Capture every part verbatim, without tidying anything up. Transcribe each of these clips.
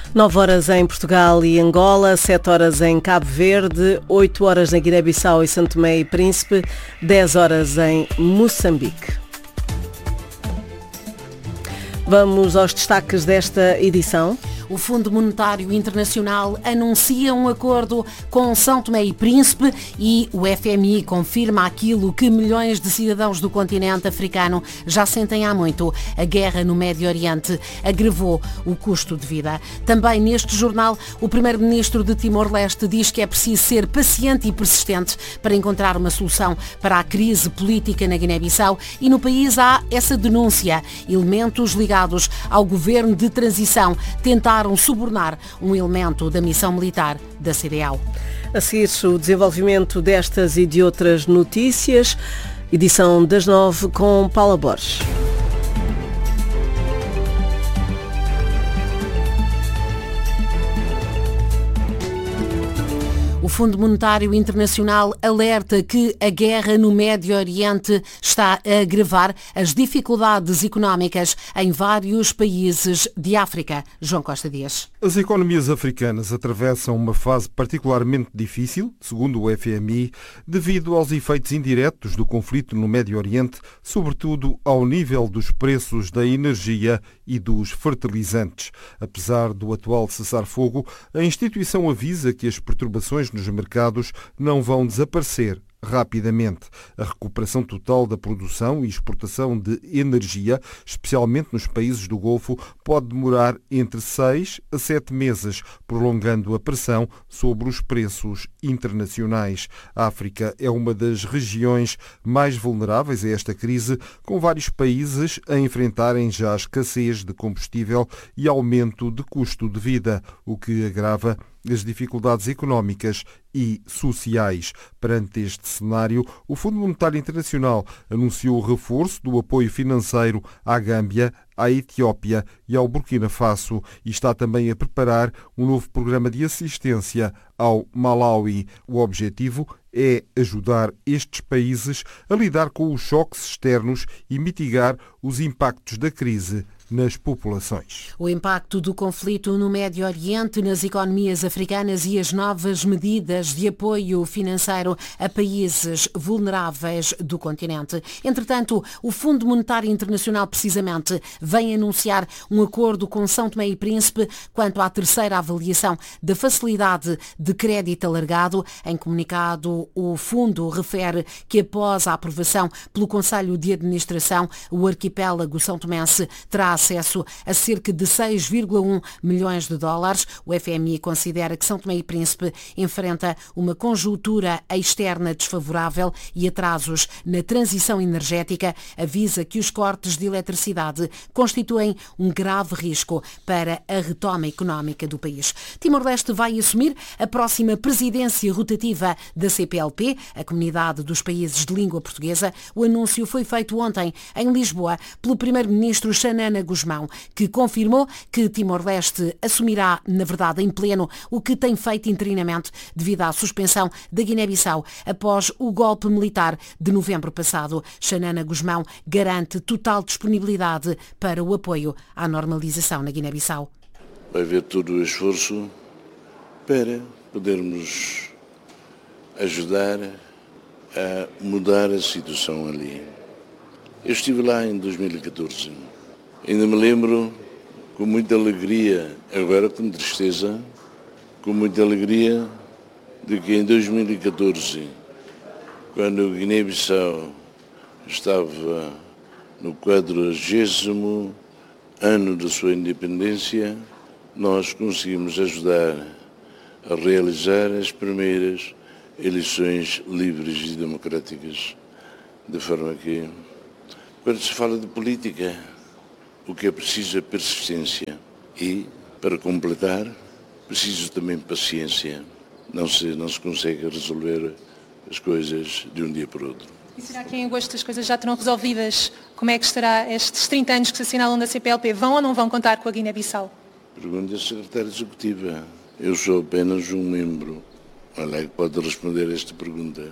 nove horas em Portugal e Angola, sete horas em Cabo Verde, oito horas na Guiné-Bissau e São Tomé e Príncipe, dez horas em Moçambique. Vamos aos destaques desta edição. O Fundo Monetário Internacional anuncia um acordo com São Tomé e Príncipe e o F M I confirma aquilo que milhões de cidadãos do continente africano já sentem há muito. A guerra no Médio Oriente agravou o custo de vida. Também neste jornal, o primeiro-ministro de Timor-Leste diz que é preciso ser paciente e persistente para encontrar uma solução para a crise política na Guiné-Bissau e no país há essa denúncia. Elementos ligados ao governo de transição tentaram subornar um elemento da missão militar da C D A O. A seguir, o desenvolvimento destas e de outras notícias, edição das nove com Paula Borges. O Fundo Monetário Internacional alerta que a guerra no Médio Oriente está a agravar as dificuldades económicas em vários países de África. João Costa Dias. As economias africanas atravessam uma fase particularmente difícil, segundo o F M I, devido aos efeitos indiretos do conflito no Médio Oriente, sobretudo ao nível dos preços da energia e dos fertilizantes. Apesar do atual cessar-fogo, a instituição avisa que as perturbações nos mercados não vão desaparecer rapidamente. A recuperação total da produção e exportação de energia, especialmente nos países do Golfo, pode demorar entre seis a sete meses, prolongando a pressão sobre os preços internacionais. A África é uma das regiões mais vulneráveis a esta crise, com vários países a enfrentarem já a escassez de combustível e aumento de custo de vida, o que agrava as dificuldades económicas e sociais. Perante este cenário, o Fundo Monetário Internacional anunciou o reforço do apoio financeiro à Gâmbia, à Etiópia e ao Burkina Faso e está também a preparar um novo programa de assistência ao Malawi. O objetivo é ajudar estes países a lidar com os choques externos e mitigar os impactos da crise nas populações. O impacto do conflito no Médio Oriente nas economias africanas e as novas medidas de apoio financeiro a países vulneráveis do continente. Entretanto, o Fundo Monetário Internacional precisamente vem anunciar um acordo com São Tomé e Príncipe quanto à terceira avaliação da facilidade de crédito alargado. Em comunicado, o fundo refere que após a aprovação pelo Conselho de Administração, o arquipélago são tomense terá acesso a cerca de seis vírgula um milhões de dólares. O F M I considera que São Tomé e Príncipe enfrenta uma conjuntura externa desfavorável e atrasos na transição energética. Avisa que os cortes de eletricidade constituem um grave risco para a retoma económica do país. Timor-Leste vai assumir a próxima presidência rotativa da C P L P, a Comunidade dos Países de Língua Portuguesa. O anúncio foi feito ontem em Lisboa pelo primeiro-ministro Xanana Gusmão, que confirmou que Timor-Leste assumirá, na verdade, em pleno o que tem feito interinamente devido à suspensão da Guiné-Bissau após o golpe militar de novembro passado. Xanana Gusmão garante total disponibilidade para o apoio à normalização na Guiné-Bissau. Vai haver todo o esforço para podermos ajudar a mudar a situação ali. Eu estive lá em dois mil e catorze. Ainda me lembro com muita alegria, agora com tristeza, com muita alegria de que em dois mil e catorze, quando o Guiné-Bissau estava no quadragésimo ano da sua independência, nós conseguimos ajudar a realizar as primeiras eleições livres e democráticas, de forma que, quando se fala de política, o que é preciso é persistência e, para completar, preciso também paciência. Não se, não se consegue resolver as coisas de um dia para o outro. E será que em agosto as coisas já estarão resolvidas? Como é que estará estes trinta anos que se assinalam da C P L P? Vão ou não vão contar com a Guiné-Bissau? Pergunta a secretária executiva. Eu sou apenas um membro. Olha, pode responder a esta pergunta.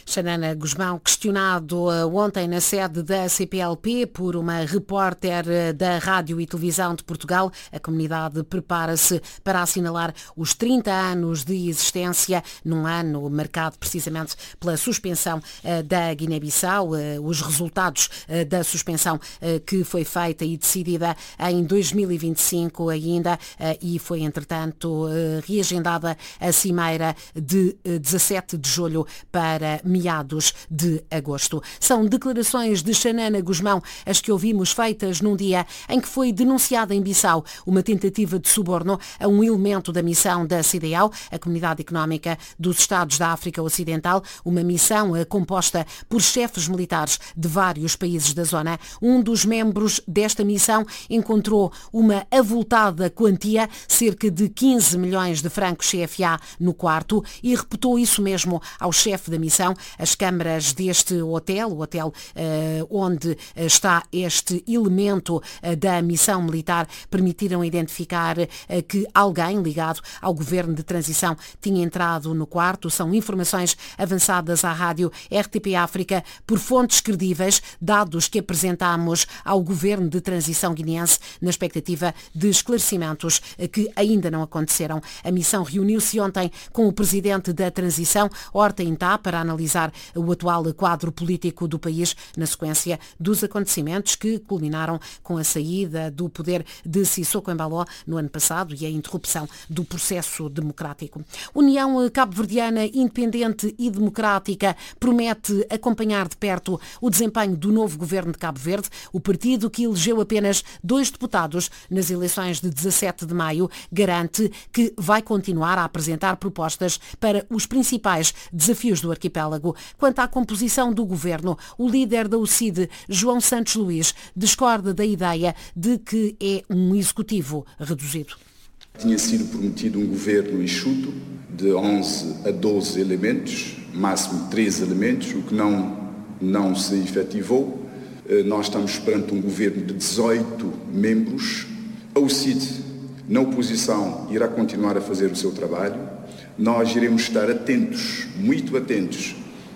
Xanana Guzmão, questionado ontem na sede da C P L P por uma repórter da Rádio e Televisão de Portugal, a comunidade prepara-se para assinalar os trinta anos de existência, num ano marcado precisamente pela suspensão da Guiné-Bissau, os resultados da suspensão que foi feita e decidida em dois mil e vinte e cinco ainda, e foi entretanto reagendada a cimeira de dezassete de julho para meados de agosto. São declarações de Xanana Guzmão as que ouvimos feitas num dia em que foi denunciada em Bissau uma tentativa de suborno a um elemento da missão da C D A O, a Comunidade Económica dos Estados da África Ocidental, uma missão composta por chefes militares de vários países da zona. Um dos membros desta missão encontrou uma avultada quantia, cerca de quinze milhões de francos C F A, no quarto e reputou isso mesmo ao chefe da missão. As câmaras deste hotel, o hotel uh, onde está este elemento uh, da missão militar, permitiram identificar uh, que alguém ligado ao governo de transição tinha entrado no quarto. São informações avançadas à rádio R T P África por fontes credíveis, dados que apresentamos ao governo de transição guineense na expectativa de esclarecimentos uh, que ainda não aconteceram. A missão reuniu-se ontem com o presidente da transição, Horta Intá, para analisar o atual quadro político do país na sequência dos acontecimentos que culminaram com a saída do poder de Sissoko Embaló no ano passado e a interrupção do processo democrático. União Cabo-Verdiana Independente e Democrática promete acompanhar de perto o desempenho do novo governo de Cabo Verde. O partido, que elegeu apenas dois deputados nas eleições de dezassete de maio, garante que vai continuar a apresentar propostas para os principais desafios do arquipélago. Quanto à composição do governo, o líder da U C I D, João Santos Luís, discorda da ideia de que é um executivo reduzido. Tinha sido prometido um governo enxuto de onze a doze elementos, máximo treze elementos, o que não, não se efetivou. Nós estamos perante um governo de dezoito membros. A U C I D, na oposição, irá continuar a fazer o seu trabalho. Nós iremos estar atentos, muito atentos,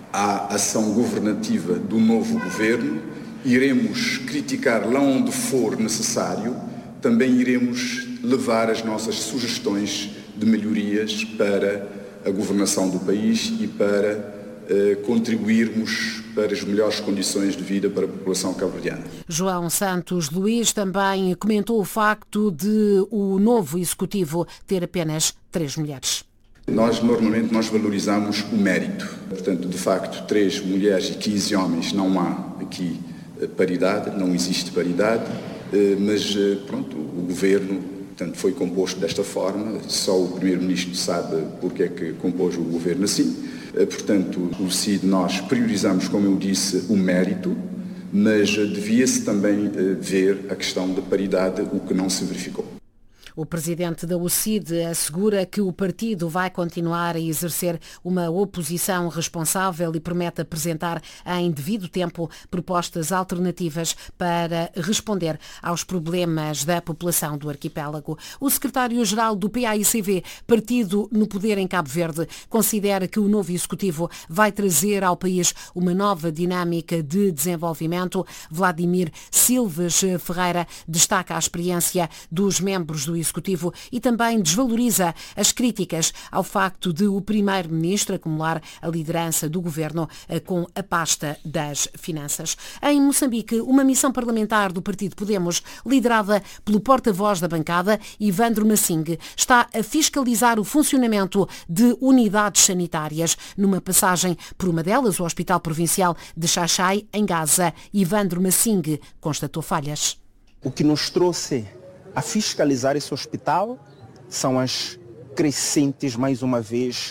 à ação governativa do novo governo. Iremos criticar lá onde for necessário. Também iremos levar as nossas sugestões de melhorias para a governação do país e para eh, contribuirmos para as melhores condições de vida para a população cabo-verdiana. João Santos Luís também comentou o facto de o novo executivo ter apenas três mulheres. Nós, normalmente, nós valorizamos o mérito. Portanto, de facto, três mulheres e quinze homens, não há aqui paridade, não existe paridade, mas, pronto, o governo, portanto, foi composto desta forma. Só o primeiro-ministro sabe porque é que compôs o governo assim. Portanto, o C I D, nós priorizamos, como eu disse, o mérito, mas devia-se também ver a questão da paridade, o que não se verificou. O presidente da U C I D assegura que o partido vai continuar a exercer uma oposição responsável e promete apresentar em devido tempo propostas alternativas para responder aos problemas da população do arquipélago. O secretário-geral do P A I C V, partido no poder em Cabo Verde, considera que o novo executivo vai trazer ao país uma nova dinâmica de desenvolvimento. Vladimir Silves Ferreira destaca a experiência dos membros do executivo Executivo e também desvaloriza as críticas ao facto de o primeiro-ministro acumular a liderança do governo com a pasta das finanças. Em Moçambique, uma missão parlamentar do Partido Podemos, liderada pelo porta-voz da bancada, Ivandro Massing, está a fiscalizar o funcionamento de unidades sanitárias. Numa passagem por uma delas, o Hospital Provincial de Xaixai, em Gaza, Ivandro Massing constatou falhas. O que nos trouxe a fiscalizar esse hospital são as crescentes, mais uma vez,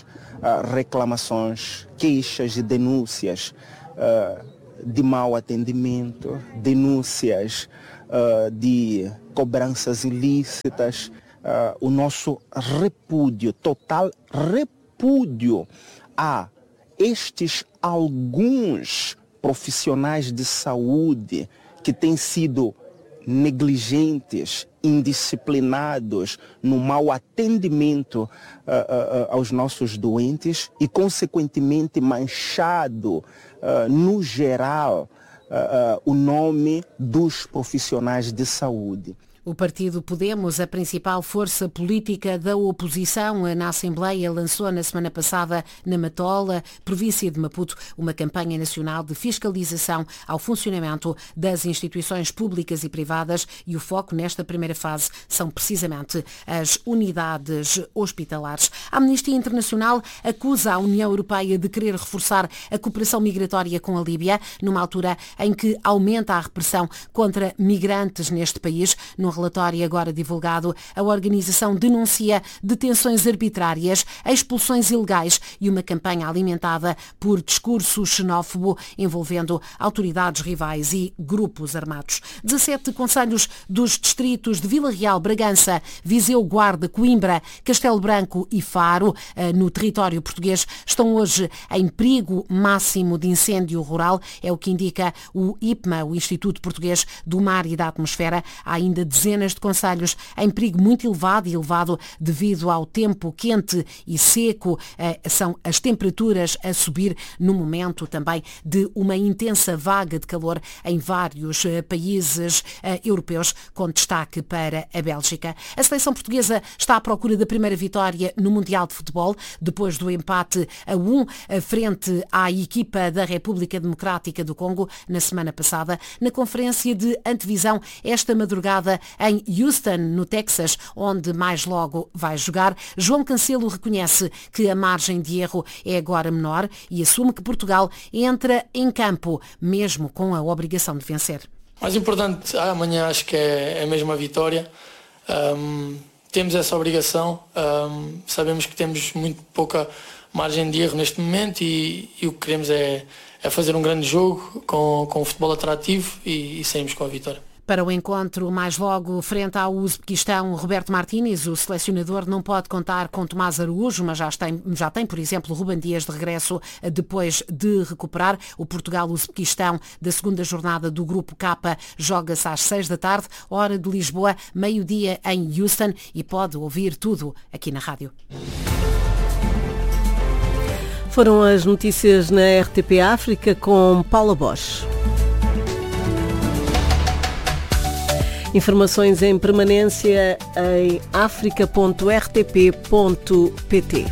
reclamações, queixas e denúncias de mau atendimento, denúncias de cobranças ilícitas. O nosso repúdio, total repúdio a estes alguns profissionais de saúde que têm sido negligentes, indisciplinados no mau atendimento uh, uh, aos nossos doentes e, consequentemente, manchado, uh, no geral, uh, uh, o nome dos profissionais de saúde. O partido Podemos, a principal força política da oposição na Assembleia, lançou na semana passada na Matola, província de Maputo, uma campanha nacional de fiscalização ao funcionamento das instituições públicas e privadas e o foco nesta primeira fase são precisamente as unidades hospitalares. A Amnistia Internacional acusa a União Europeia de querer reforçar a cooperação migratória com a Líbia, numa altura em que aumenta a repressão contra migrantes neste país. No relatório agora divulgado, a organização denuncia detenções arbitrárias, expulsões ilegais e uma campanha alimentada por discurso xenófobo envolvendo autoridades rivais e grupos armados. dezassete concelhos dos distritos de Vila Real, Bragança, Viseu, Guarda, Coimbra, Castelo Branco e Faro, no território português, estão hoje em perigo máximo de incêndio rural, é o que indica o I P M A, o Instituto Português do Mar e da Atmosfera. Há ainda dezenas de concelhos em perigo muito elevado e elevado devido ao tempo quente e seco. São as temperaturas a subir no momento também de uma intensa vaga de calor em vários países europeus, com destaque para a Bélgica. A seleção portuguesa está à procura da primeira vitória no Mundial de Futebol, depois do empate a um frente à equipa da República Democrática do Congo na semana passada. Na conferência de antevisão esta madrugada em Houston, no Texas, onde mais logo vai jogar, João Cancelo reconhece que a margem de erro é agora menor e assume que Portugal entra em campo, mesmo com a obrigação de vencer. Mais importante amanhã acho que é, é mesmo a vitória. Um, temos essa obrigação, um, sabemos que temos muito pouca margem de erro neste momento e, e o que queremos é, é fazer um grande jogo com, com um futebol atrativo e, e sairmos com a vitória. Para o encontro mais logo frente ao Uzbequistão, Roberto Martínez, o selecionador, não pode contar com Tomás Araújo, mas já tem, já tem, por exemplo, Ruben Dias de regresso depois de recuperar. O Portugal-Uzbequistão da segunda jornada do Grupo K joga-se às seis da tarde, hora de Lisboa, meio-dia em Houston, e pode ouvir tudo aqui na rádio. Foram as notícias na R T P África com Paula Bosch. Informações em permanência em africa ponto r t p ponto p t.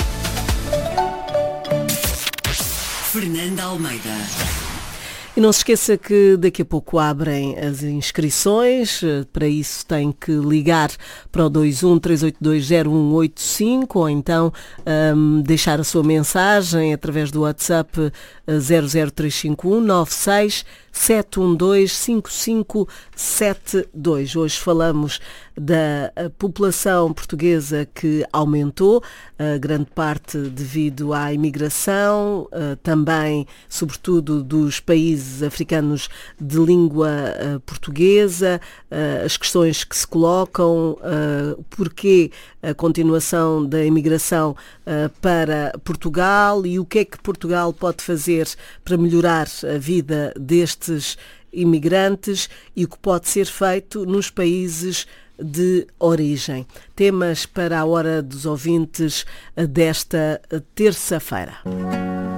Fernanda Almeida. E não se esqueça que daqui a pouco abrem as inscrições. Para isso tem que ligar para o dois um três oito dois zero um oito cinco ou então um, deixar a sua mensagem através do WhatsApp zero zero três cinco um nove seis sete um dois cinco cinco sete dois. Hoje falamos da população portuguesa que aumentou, a grande parte devido à imigração, também, sobretudo, dos países africanos de língua portuguesa, as questões que se colocam, porquê a continuação da imigração para Portugal e o que é que Portugal pode fazer para melhorar a vida destes imigrantes e o que pode ser feito nos países de origem. Temas para a hora dos ouvintes desta terça-feira.